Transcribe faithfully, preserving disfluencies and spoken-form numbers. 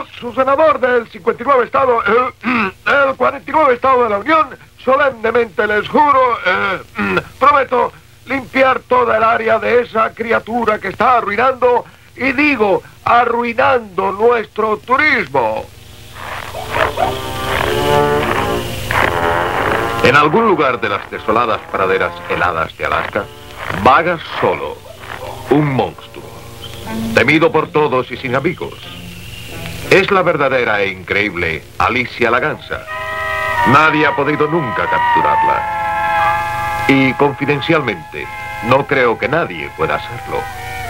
Yo, su senador del cincuenta y nueve estado, eh, del cuarenta y nueve estado de la Unión, solemnemente les juro, eh, prometo limpiar toda el área de esa criatura que está arruinando, y digo, arruinando nuestro turismo. En algún lugar de las desoladas praderas heladas de Alaska, vaga solo un monstruo, temido por todos y sin amigos. Es la verdadera e increíble Alicia la Gansa. Nadie ha podido nunca capturarla. Y confidencialmente, no creo que nadie pueda hacerlo.